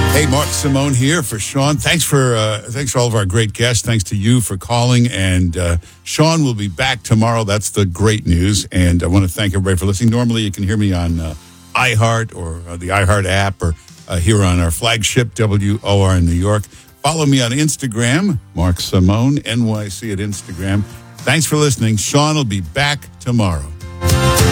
Hey, Mark Simone here for Sean. Thanks for all of our great guests. Thanks to you for calling. And Sean will be back tomorrow. That's the great news. And I want to thank everybody for listening. Normally, you can hear me on iHeart or the iHeart app or here on our flagship WOR in New York. Follow me on Instagram, Mark Simone, NYC at Instagram. Thanks for listening. Sean will be back tomorrow.